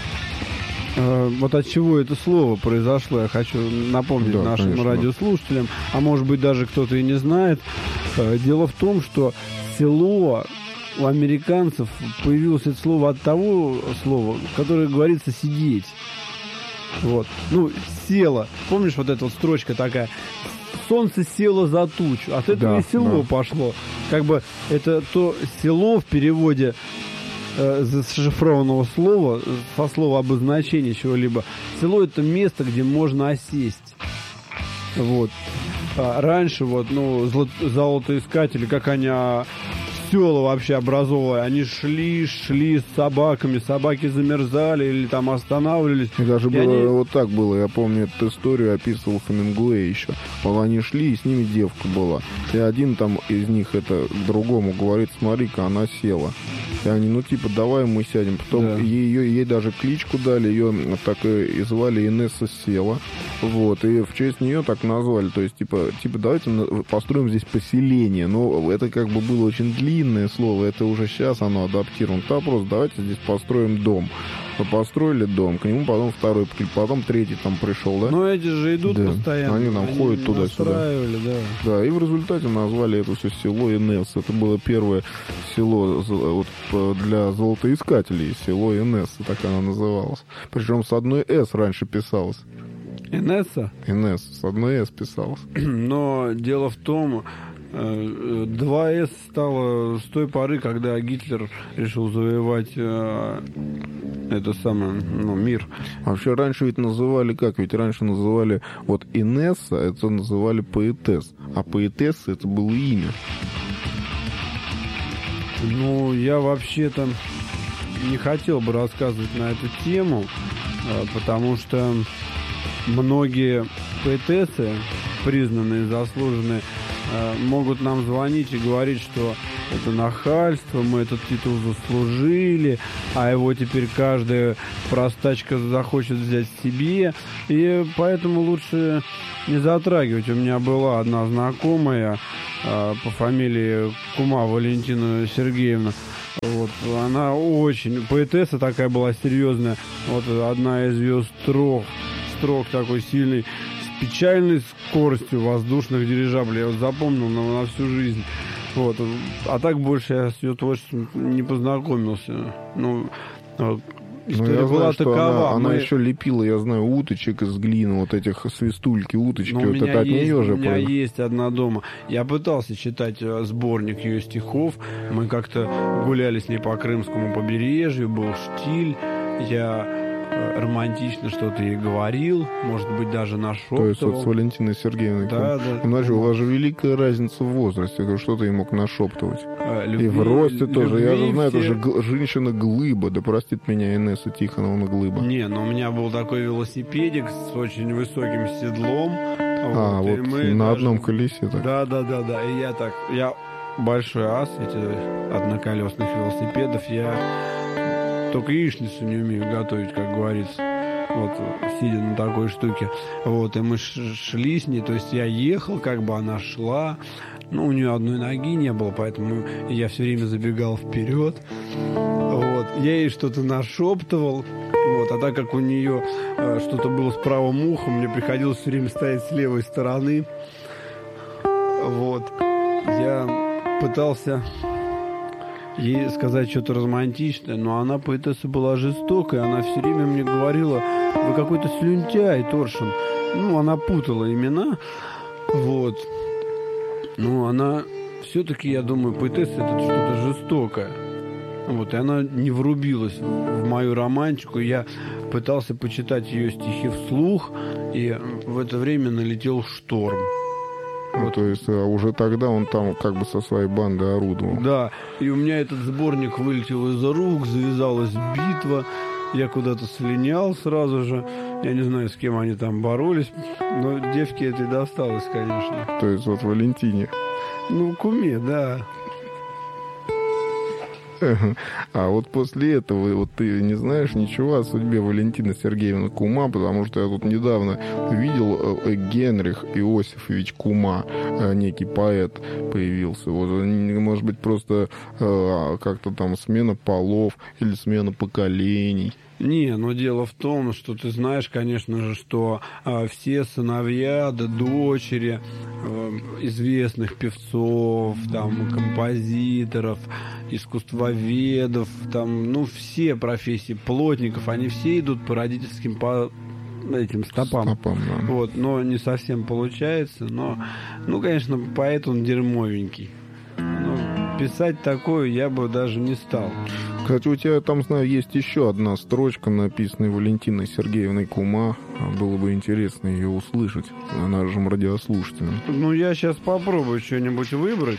Вот от чего это слово произошло, я хочу напомнить нашим конечно, радиослушателям, а может быть даже кто-то и не знает. Дело в том, что село у американцев появилось это слово от того слова, которое говорится «сидеть». Вот. Ну, село. Помнишь, вот эта вот строчка такая: солнце село за тучу. От этого и село пошло. Как бы это то село в переводе зашифрованного слова, со слова обозначения чего-либо. Село — это место, где можно осесть. Вот. Раньше вот, ну, золотоискатели, как они села вообще образовывали, они шли с собаками, собаки замерзали или там останавливались. И даже было, вот так было, я помню эту историю, описывал Хемингуэй еще. Вот они шли, и с ними девка была. И один там из них это другому говорит: смотри-ка, она села. И они, ну типа, давай мы сядем. Потом ей даже кличку дали, ее так и звали Инесса Села. Вот, и в честь нее так назвали. То есть, типа давайте построим здесь поселение. Но это как бы было очень длинное слово, это уже сейчас оно адаптировано. Да, просто давайте здесь построим дом. Построили дом, к нему потом второй, потом третий там пришел, да? Но эти же идут постоянно. Они там ходят туда-сюда. Да, и в результате назвали это все село Инесс. Это было первое село вот, для золотоискателей, село Инесс, так оно называлось. Причем с одной «с» раньше писалось. Инесса? Инесса, с одной «с» писалось. Но дело в том, 2С стало с той поры, когда Гитлер решил завоевать мир. Вообще раньше ведь называли, ведь раньше называли, вот Инесса, это называли поэтесс, а поэтесса это было имя. Ну, я вообще-то не хотел бы рассказывать на эту тему, потому что многие поэтессы, признанные, заслуженные, могут нам звонить и говорить, что это нахальство, мы этот титул заслужили, а его теперь каждая простачка захочет взять себе, и поэтому лучше не затрагивать. У меня была одна знакомая по фамилии Кума Валентина Сергеевна. Вот, она очень, поэтесса такая была серьезная. Вот одна из ее строк такой сильный, с печальной скоростью воздушных дирижаблей. Я вот запомнил на всю жизнь. Вот. А так больше я с ее творчеством не познакомился. История была такова. Она еще лепила, я знаю, уточек из глины, вот этих свистульки, уточки. Вот это от нее же. У меня есть одна дома. Я пытался читать сборник ее стихов. Мы как-то гуляли с ней по Крымскому побережью, был штиль. Я романтично что-то ей говорил, может быть, даже нашептывал. То есть вот с Валентиной Сергеевной. Да. Иначе у вас же великая разница в возрасте. Что ты ей мог нашептывать? И в росте тоже. Я же знаю, это же женщина-глыба. Да простит меня Инесса Тихоновна Глыба. Не, но у меня был такой велосипедик с очень высоким седлом. Вот на одном колесе так. Да. И я большой ас этих одноколесных велосипедов. Я только яичницу не умею готовить, как говорится. Вот, сидя на такой штуке. Вот, и мы шли с ней. То есть я ехал, как бы она шла. Ну, у нее одной ноги не было, поэтому я все время забегал вперед. Вот. Я ей что-то нашептывал. Вот. А так как у нее что-то было с правым ухом, мне приходилось все время стоять с левой стороны. Вот. Я пытался ей сказать что-то романтичное, но она, поэтесса, была жестокой. Она все время мне говорила: вы какой-то слюнтяй, Торшин. Ну, она путала имена. Вот. Ну, она все-таки, я думаю, поэтесса — это что-то жестокое. Вот, и она не врубилась в мою романтику. Я пытался почитать ее стихи вслух, и в это время налетел шторм. Вот. То есть уже тогда он там как бы со своей бандой орудовал. Да, и у меня этот сборник вылетел из рук, завязалась битва, я куда-то слинял сразу же. Я не знаю, с кем они там боролись, но девке этой досталось, конечно. То есть вот Валентине. Ну, Куме, да. А вот после этого вот ты не знаешь ничего о судьбе Валентины Сергеевны Кума, потому что я тут недавно видел Генрих Иосифович Кума, некий поэт появился. Вот, может быть, просто как-то там смена полов или смена поколений. Не, но дело в том, что ты знаешь, конечно же, что все сыновья да дочери известных певцов, там, композиторов, искусствоведов, там, ну, все профессии, плотников, они все идут по родительским этим стопам. Да. Вот, но не совсем получается, но, ну, конечно, поэт он дерьмовенький. Ну, писать такое я бы даже не стал. Кстати, у тебя там, знаю, есть еще одна строчка, написанная Валентиной Сергеевной Кума. Было бы интересно ее услышать нашим радиослушателям. Ну, я сейчас попробую что-нибудь выбрать.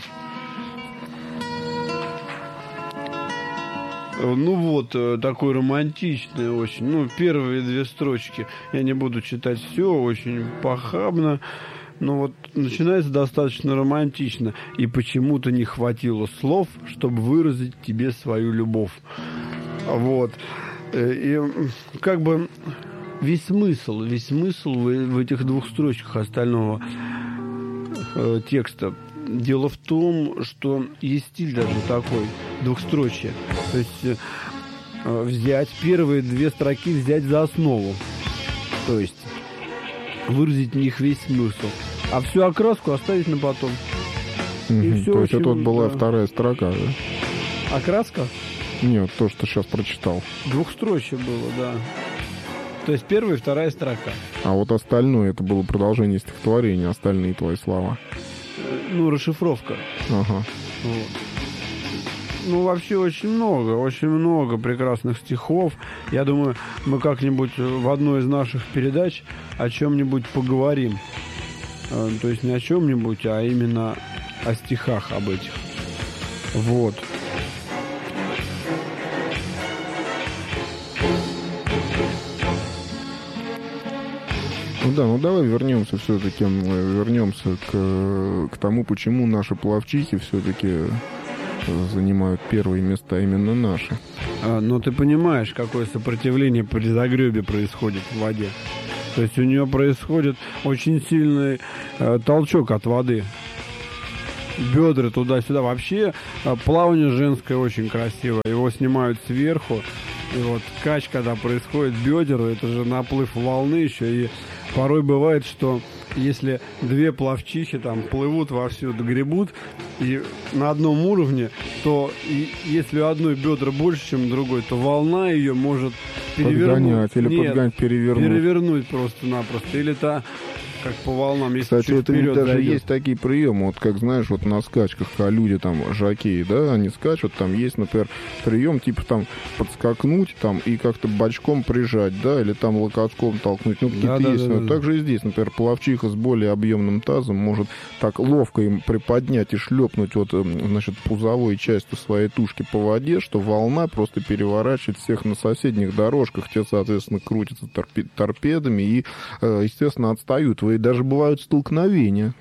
Ну вот, такой романтичный очень. Ну, первые две строчки. Я не буду читать все, очень похабно. Но вот начинается достаточно романтично. И почему-то не хватило слов, чтобы выразить тебе свою любовь. Вот. И как бы весь смысл в этих двух строчках остального текста. Дело в том, что есть стиль даже такой, двухстрочие. То есть взять первые две строки, взять за основу. То есть выразить в них весь смысл. А всю окраску оставить на потом. И все. То есть это вот была вторая строка, да? Окраска? Нет, то, что сейчас прочитал. Двухстрочие было, да. То есть первая и вторая строка. А вот остальное, это было продолжение стихотворения, остальные твои слова. Ну, расшифровка. Ага. Вот. Ну, вообще очень много прекрасных стихов. Я думаю, мы как-нибудь в одной из наших передач о чем-нибудь поговорим. То есть не о чем-нибудь, а именно о стихах об этих. Вот. Ну да, ну давай вернемся все-таки, к тому, почему наши пловчихи все-таки занимают первые места именно наши. Но ты понимаешь, какое сопротивление при загребе происходит в воде. То есть у нее происходит очень сильный толчок от воды. Бедра туда-сюда. Вообще плавание женское очень красивое. Его снимают сверху. И вот кач, когда происходит бедер, это же наплыв волны еще. И порой бывает, что если две пловчихи там плывут вовсю, гребут, и на одном уровне, то если у одной бедра больше, чем у другой, то волна ее может перевернуть. Перевернуть просто-напросто. Или как по волнам, если кстати, это даже зайдет. Есть такие приемы, вот как знаешь, вот на скачках, когда люди там, жокеи, да, они скачут, там есть, например, прием, типа там подскакнуть там и как-то бочком прижать, да, или там локотком толкнуть, ну какие-то есть. Да. Также и здесь, например, пловчиха с более объемным тазом может так ловко им приподнять и шлепнуть вот, значит, пузовой частью своей тушки по воде, что волна просто переворачивает всех на соседних дорожках, те, соответственно, крутятся торпедами и, естественно, отстают. И даже бывают столкновения.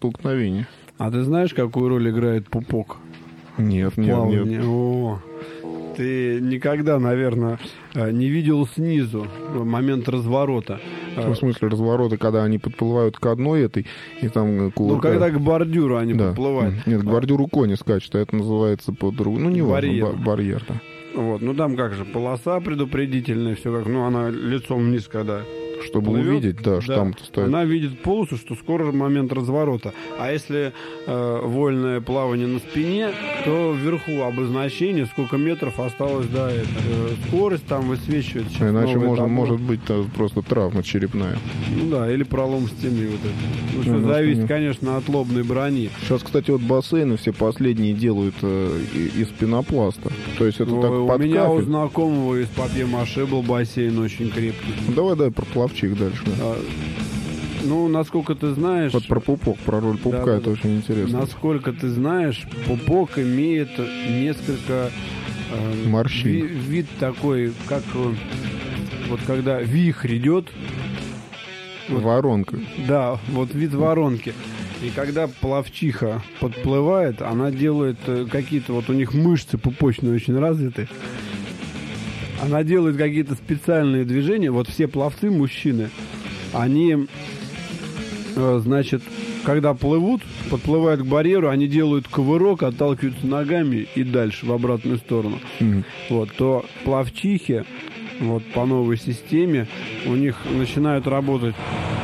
А ты знаешь, какую роль играет пупок? Нет. О, ты никогда, наверное, не видел снизу момент разворота. В смысле разворота, когда они подплывают к одной этой, и там кувыркают? Ну, когда к бордюру они подплывают. Нет, к бордюру кони скачут, а это называется по-другому. Ну, не важно, барьер, да. Вот, ну там как же, полоса предупредительная, все как, ну, она лицом вниз, когда... Чтобы увидеть, да, что там стоит. Она видит полосу, что скоро момент разворота. А если вольное плавание на спине, то вверху обозначение, сколько метров осталось до этого. Скорость там высвечивает. Иначе может быть просто травма черепная. Ну да, или пролом стены вот это. Ну, все зависит, конечно, от лобной брони. Сейчас, кстати, вот бассейны все последние делают из пенопласта. То есть это так под кафель. У меня у знакомого из папье-маше был бассейн очень крепкий. Давай про плавчих дальше. Ну, насколько ты знаешь... Вот про пупок, про роль пупка, это очень интересно. Насколько ты знаешь, пупок имеет несколько... морщин. Вид такой, как... Вот когда вихрь идет... Воронка. Да, вот вид воронки. И когда пловчиха подплывает, она делает какие-то... Вот у них мышцы пупочные очень развиты. Она делает какие-то специальные движения. Вот все пловцы, мужчины, они, значит, когда подплывают к барьеру, они делают кувырок, отталкиваются ногами и дальше, в обратную сторону. Вот, то пловчихи, вот по новой системе, у них начинают работать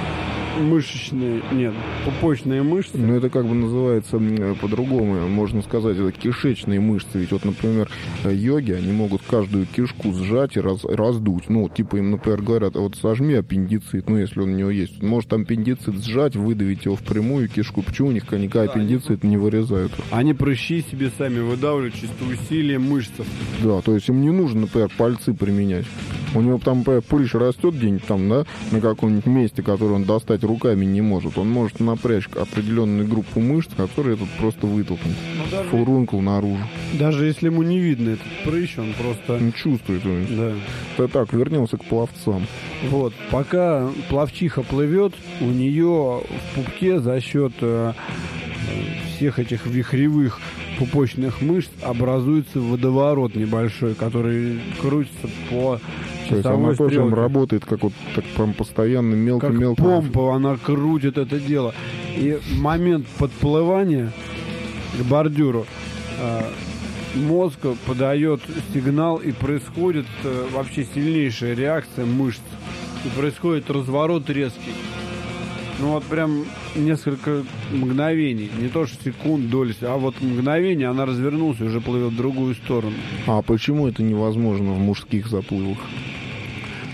пупочные мышцы. Ну, это как бы называется по-другому, можно сказать, это кишечные мышцы. Ведь вот, например, йоги, они могут каждую кишку сжать и раздуть. Ну, типа им, например, говорят, вот сожми аппендицит, ну, если он у него есть. Он может аппендицит сжать, выдавить его в прямую кишку. Почему у них никакой аппендицит не вырезают? Они прыщи себе сами выдавливают чисто усилием мышц. Да, то есть им не нужно, например, пальцы применять. У него там, например, прыщ растет где-нибудь там, да, на каком-нибудь месте, который он достать руками не может. Он может напрячь определенную группу мышц, которые тут просто вытолкнут. Фурункул наружу. Даже если ему не видно этот прыщ, он просто... Он чувствует. Да. Это так, вернемся к пловцам. Вот, пока пловчиха плывет, у нее в пупке за счет всех этих вихревых пупочных мышц образуется водоворот небольшой, который крутится по часовой стрелке. То есть она тоже работает как вот так прям постоянно мелко-мелко. Как помпа, она крутит это дело. И в момент подплывания к бордюру мозг подает сигнал, и происходит вообще сильнейшая реакция мышц. И происходит разворот резкий. Ну вот прям несколько мгновений, не то что секунд, доли, а вот мгновение, она развернулась и уже плывет в другую сторону. А почему это невозможно в мужских заплывах?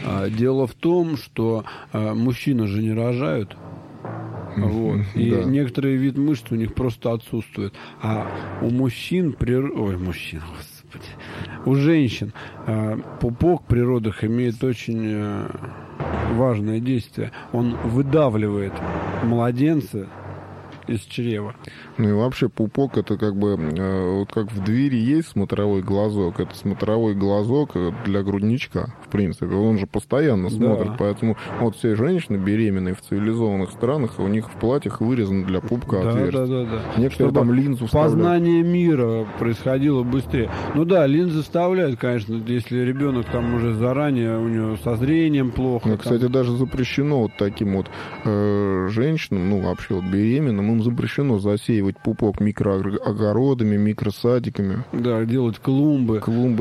Дело в том, что мужчины же не рожают. Вот. И Да. некоторые вид мышц у них просто отсутствует. А у мужчин, мужчин, господи, у женщин пупок при родах имеет очень важное действие. Он выдавливает младенца из чрева. Ну и вообще пупок это как бы, вот как в двери есть смотровой глазок, это смотровой глазок для грудничка, в принципе, он же постоянно смотрит, поэтому вот все женщины беременные в цивилизованных странах, у них в платьях вырезано для пупка отверстие. Да. Некоторые чтобы там линзу вставляют. познание мира происходило быстрее. Ну да, линзы вставляют, конечно, если ребенок там уже заранее, у него со зрением плохо. Ну, кстати, даже запрещено вот таким вот женщинам, ну вообще вот беременным, им запрещено засеивать пупок микроогородами, микросадиками. Да, делать клумбы.